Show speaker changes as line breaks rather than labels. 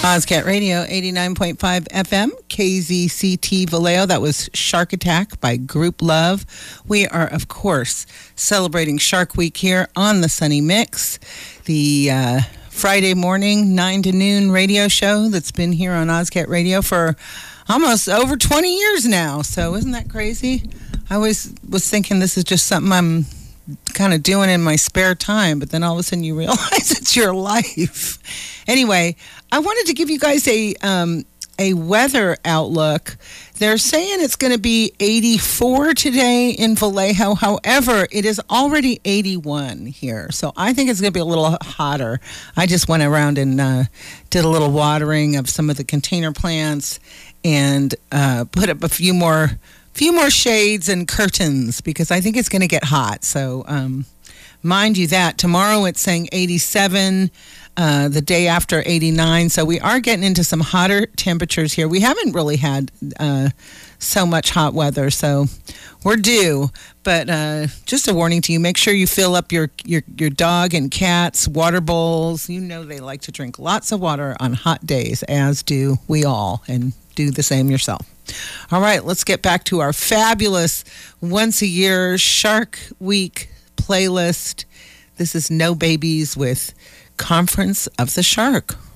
Ozcat Radio, 89.5 FM, KZCT Vallejo. That was Shark Attack by Group Love. We are, of course, celebrating Shark Week here on the Sunny Mix, the Friday morning, 9 to noon radio show that's been here on Ozcat Radio for almost over 20 years now. So isn't that crazy? I always was thinking this is just something I'm kind of doing in my spare time, but then all of a sudden you realize it's your life. Anyway, I wanted to give you guys a weather outlook. They're saying it's going to be 84 today in Vallejo. However, it is already 81 here, so I think it's going to be a little hotter. I just went around and did a little watering of some of the container plants and put up a few more shades and curtains because I think it's going to get hot. So mind you that. Tomorrow it's saying 87, the day after 89. So we are getting into some hotter temperatures here. We haven't really had so much hot weather, so we're due. But just a warning to you, make sure you fill up your dog and cat's water bowls. You know they like to drink lots of water on hot days, as do we all, and do the same yourself. All right, let's get back to our fabulous once-a-year Shark Week playlist. This is No Babies with Conference of the Shark.